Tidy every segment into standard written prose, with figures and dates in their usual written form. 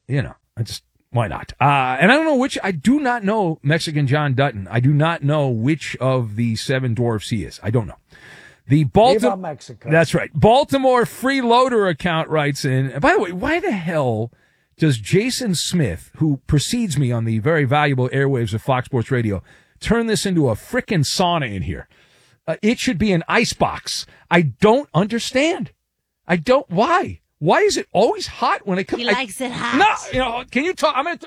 why not? And I do not know Mexican John Dutton. I do not know which of the seven dwarfs he is. I don't know. The Baltimore, Mexico. That's right. Baltimore Freeloader account writes in, and by the way, why the hell does Jason Smith, who precedes me on the very valuable airwaves of Fox Sports Radio, turn this into a frickin' sauna in here? It should be an icebox. I don't understand. Why? Why is it always hot when it comes? He likes it hot. No, can you talk? I'm going to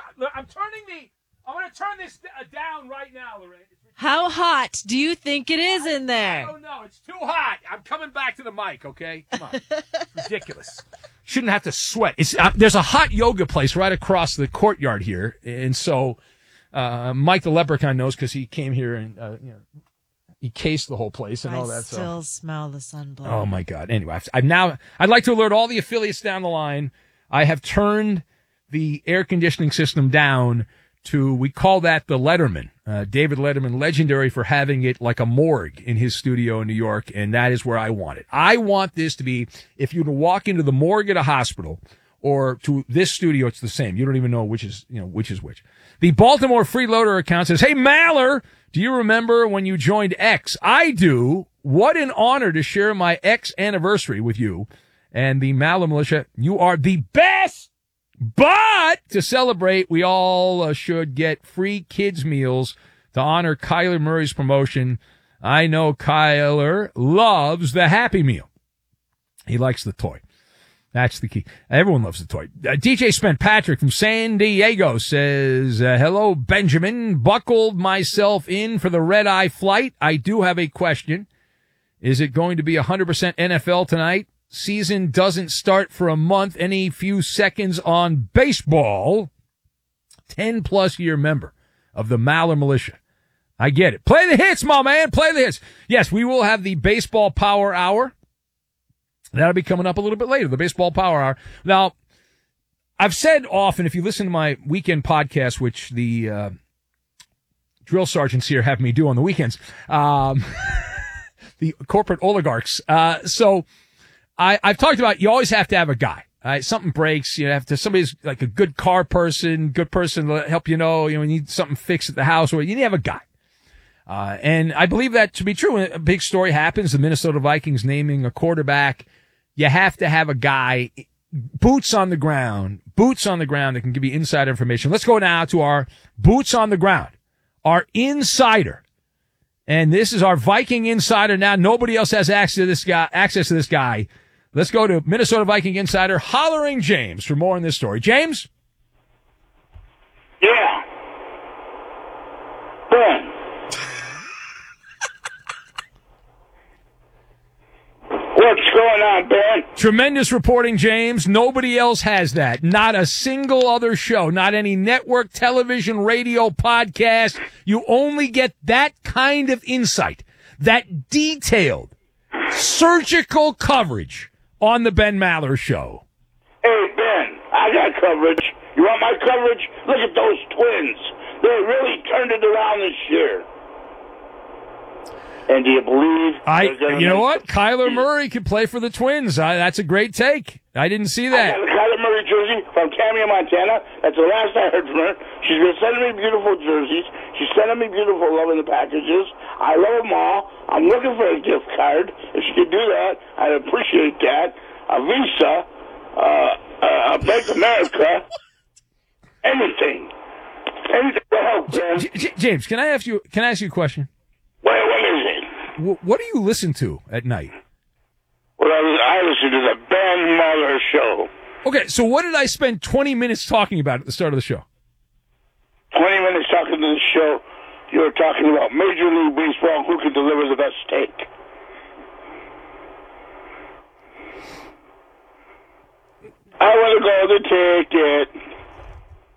turn this down right now, Lorraine. How hot do you think it is in there? I don't know. It's too hot. I'm coming back to the mic, okay? Come on. Ridiculous. Shouldn't have to sweat. There's a hot yoga place right across the courtyard here. And so Mike the Leprechaun knows because he came here and he cased the whole place and all that. I still smell the sunblower. Oh, my God. Anyway, I'd like to alert all the affiliates down the line. I have turned the air conditioning system down to, we call that the Letterman. David Letterman, legendary for having it like a morgue in his studio in New York, and that is where I want it. I want this to be, if you were to walk into the morgue at a hospital or to this studio, it's the same. You don't even know which is which. The Baltimore Freeloader account says, "Hey, Maller, do you remember when you joined X? I do. What an honor to share my X anniversary with you and the Maller Militia. You are the best. But to celebrate, we all should get free kids' meals to honor Kyler Murray's promotion. I know Kyler loves the Happy Meal. He likes the toy. That's the key. Everyone loves the toy. DJ Spent Patrick from San Diego says, hello, Benjamin. Buckled myself in for the red-eye flight. I do have a question. Is it going to be 100% NFL tonight? Season doesn't start for a month. Any few seconds on baseball. 10-plus year member of the Maller Militia. I get it. Play the hits, my man. Play the hits. Yes, we will have the Baseball Power Hour. That'll be coming up a little bit later, the Baseball Power Hour. Now, I've said often, if you listen to my weekend podcast, which the drill sergeants here have me do on the weekends, the corporate oligarchs. So I've talked about you always have to have a guy. Something breaks, you have to, somebody's like a good car person, good person to help you need something fixed at the house, or you need to have a guy. And I believe that to be true. When a big story happens, the Minnesota Vikings naming a quarterback, you have to have a guy, boots on the ground that can give you inside information. Let's go now to our boots on the ground, our insider. And this is our Viking insider now. Nobody else has access to this guy. Let's go to Minnesota Viking insider Hollering James for more on this story. James? Yeah. Ben. What's going on, Ben? Tremendous reporting, James. Nobody else has that. Not a single other show, not any network, television, radio, podcast. You only get that kind of insight, that detailed, surgical coverage on the Ben Maller Show. Hey, Ben, I got coverage. You want my coverage? Look at those Twins. They really turned it around this year. And do you believe? You know what? Kyler Murray could play for the Twins. That's a great take. I didn't see that. I got a Kyler Murray jersey from Cameo, Montana. That's the last I heard from her. She's been sending me beautiful jerseys. She's sending me beautiful love in the packages. I love them all. I'm looking for a gift card. If she could do that, I'd appreciate that. A Visa, a Bank America, anything. Anything to help, man. James, can I ask you a question? What is it? What do you listen to at night? Well, I listen to the Ben Maller Show. Okay, so what did I spend 20 minutes talking about at the start of the show? 20 minutes talking to the show. You were talking about Major League Baseball, who can deliver the best steak. I want to go the ticket.